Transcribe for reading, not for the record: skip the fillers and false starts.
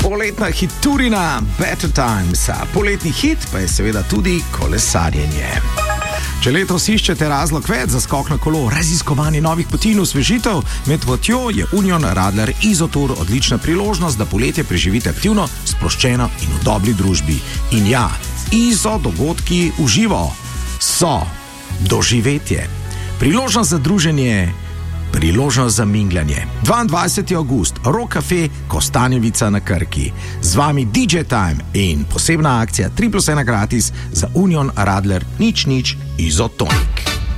Poletna hiturina Better Times, poletni hit pa je seveda tudi kolesarjenje. Če letos iščete razlog več za skok na kolo, raziskovanje novih poti in osvežitev med potjo, je Union Radler Izotour odlična priložnost, da poletje preživite aktivno, sproščeno in v dobri družbi. In ja, Izo dogodki v živo so doživetje, priložnost za druženje, priložnost za mingljanje. 22. avgust, Rock Cafe, Kostanjevica na Krki. Z vami DJ Time in posebna akcija 3+1 gratis za Union Radler nič Izotonik.